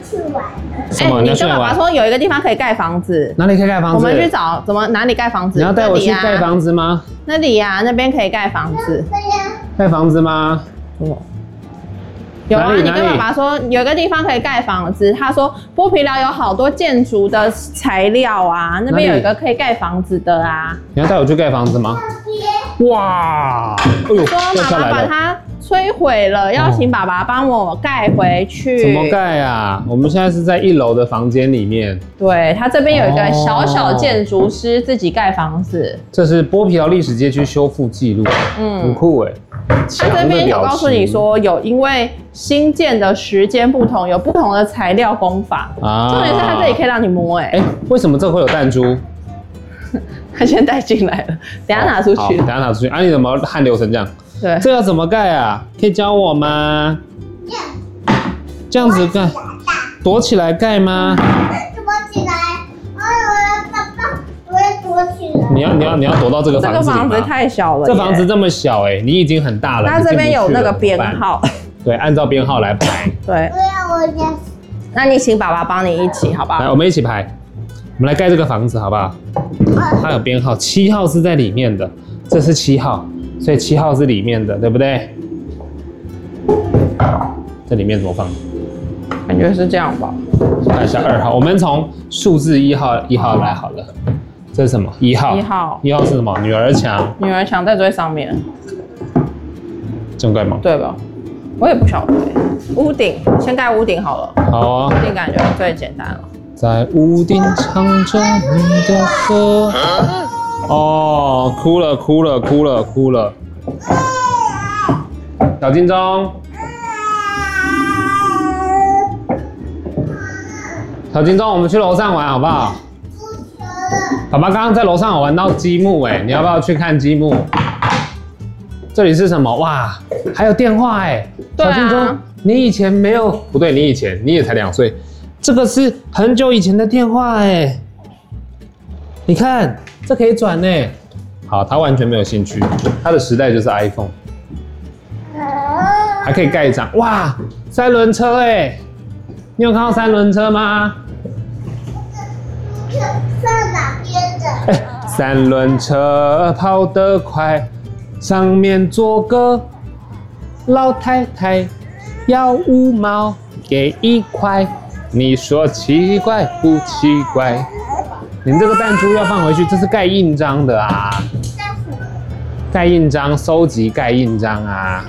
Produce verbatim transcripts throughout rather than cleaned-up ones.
去玩了。 什么？ 哎， 你跟爸爸说有一个地方可以盖房子， 哪里可以盖房子？ 我们去找怎么哪里盖房子？ 你要带我去盖房子吗？ 那里呀，那边可以盖房子。 对呀。 盖房子吗？ 有啊， 哪里哪里你跟爸爸说有一个地方可以盖房子。他说剥皮寮有好多建筑的材料啊，那边有一个可以盖房子的啊。 你要带我去盖房子吗？哇！哎呦， 说掉下来了。 妈妈把它摧毁了，要请爸爸帮我盖回去。 怎么盖啊？我们现在是在一楼的房间里面。 对，他这边有一个小小建筑师自己盖房子。 这是剥皮寮历史街区修复记录，嗯，很酷哎。 他这边有告诉你说，有因为新建的时间不同，有不同的材料工法。啊，重点是他这里可以让你摸哎。 哎，为什么这会有弹珠？ 他先带进来了，等下拿出去。 等下拿出去。啊，你怎么汗流成这样？ 对， 这要怎么盖啊？可以教我吗？这样子盖，躲起来盖吗？ 躲起来，哎呦，爸爸，我要躲起来。 你要你要你要躲到这个房子里吗？ 这个房子太小了， 这房子这么小哎，你已经很大了。 它这边有那个编号， 对，按照编号来排。 对， 不要我家。 那你请爸爸帮你一起，好不好？ 来，我们一起排，我们来盖这个房子，好不好？它有编号，七号是在里面的，这是七号，所以七号是里面的，对不对？这里面怎么放？ 感觉是这样吧。 看一下二号，我们从数字一号一号来好了。这是什么？一号。 一号。 一号是什么？女儿墙。 女儿墙在最上面。 这样盖吗？ 对吧？我也不晓得。屋顶，先盖屋顶好了。 好啊。 屋顶感觉最简单了。 在屋顶唱着你的歌。哦，哭了哭了哭了哭了。小金钟。小金钟，我们去楼上玩好不好？爸爸刚刚在楼上有玩到积木哎，你要不要去看积木？这里是什么？哇，还有电话哎！小金钟，你以前没有？不对，你以前你也才两岁，这个是很久以前的电话哎。你看，这可以转呢。好，他完全没有兴趣，他的时代就是 iPhone， 还可以盖章哇，三轮车哎！你有看到三轮车吗？ 上哪边的？ 哎，三轮车跑得快，上面坐个老太太，要五毛给一块，你说奇怪不奇怪？你这个弹珠要放回去，这是盖印章的啊！盖印章，收集盖印章啊！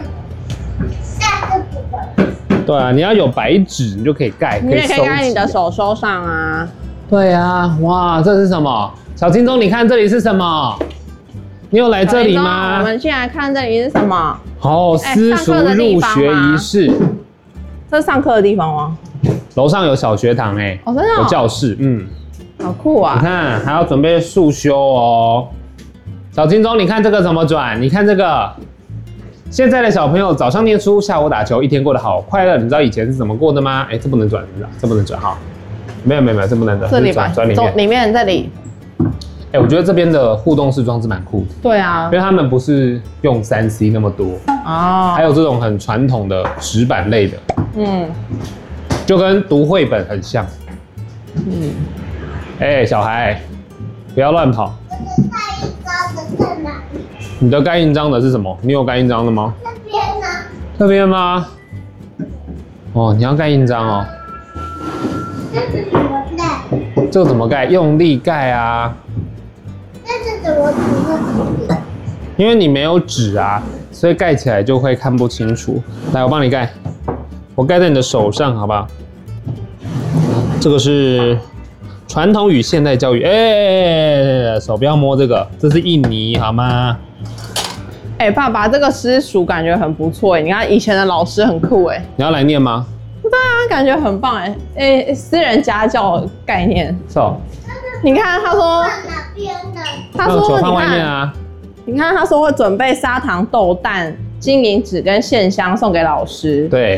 对啊，你要有白纸，你就可以盖， 你也可以盖你的手收上啊。 对啊，哇，这是什么？小金钟，你看这里是什么？你有来这里吗？ 我们进来看这里是什么？ 哦，私塾入学仪式。 这是上课的地方吗？ 楼上有小学堂哎， 哦，真的、哦、 有教室，嗯， 好酷啊！ 你看还要准备速修哦。小金钟，你看这个怎么转？你看这个。现在的小朋友早上念书，下午打球，一天过得好快乐。你知道以前是怎么过的吗？哎，这不能转，这不能转哈。没有没有没有，这不能转。 这里吧， 转里面。 里面这里。 哎，我觉得这边的互动式装置蛮酷的。 对啊， 因为他们不是用三 C 那么多哦，还有这种很传统的纸板类的，嗯，就跟读绘本很像。嗯，哎，小孩，不要乱跑。你的盖印章的是什么？你有盖印章的吗？ 这边呢？ 这边吗？哦，你要盖印章哦。 这是怎么盖？ 这个怎么盖？用力盖啊。 这是怎么涂的？ 因为你没有纸啊，所以盖起来就会看不清楚。来，我帮你盖，我盖在你的手上，好不好？这个是传统与现代教育。哎、欸，手不要摸这个，这是印泥，好吗？ 哎、欸，爸爸，这个私塾感觉很不错哎，你看以前的老师很酷哎。 你要来念吗？ 对啊，感觉很棒哎，哎、欸，私人家教概念。 是哦。 你看他说， 哪边的？ 他说球放外面啊。 你看他说会准备砂糖、豆蛋、金银纸跟线香送给老师。 对。